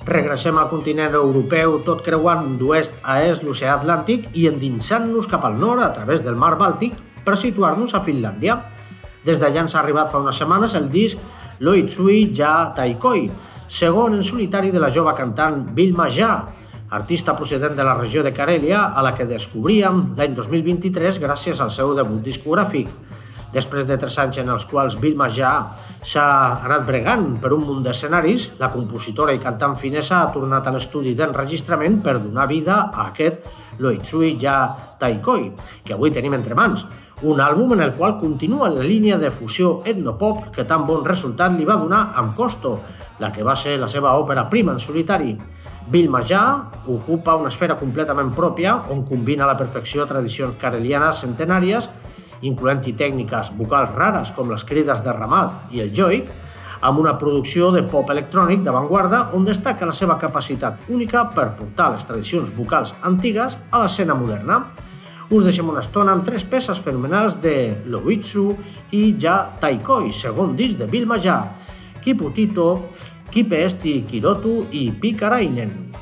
Regressem al continent europeu tot creuant d'oest a est l'oceà Atlàntic i endinsant-nos cap al nord a través del mar Bàltic per situar-nos a Finlàndia. Des d'allà ens ha arribat fa unes setmanes el disc Loitsui ja Taikoi, segon en solitari de la jove cantant Vilma Ja, artista procedent de la regió de Carèlia, a la que descobríem l'any 2023 gràcies al seu debut discogràfic. Després de 3 anys en els quals Vilma Ja s'ha anat bregant per un munt d'escenaris, la compositora i cantant finesa ha tornat a l'estudi d'enregistrament per donar vida a aquest Loitsui ja Taikoi, que avui tenim entre mans. Un àlbum en el qual continua la línia de fusió etnopop que tan bon resultat li va donar amb Costo, la que va ser la seva òpera prima en solitari. Vilma Ja ocupa una esfera completament pròpia on combina a la perfecció tradicions carelianes centenàries, incloent-hi tècniques vocals rares com les crides de ramat i el joik, amb una producció de pop electrònic d'avantguarda on destaca la seva capacitat única per portar les tradicions vocals antigues a l'escena moderna. Us deixem una estona amb 3 peces fenomenals de Loitsui ja Taikoi, segon disc de Vilma Ja, Kiputito, Kipe Esti Kirotu i Pikarainen.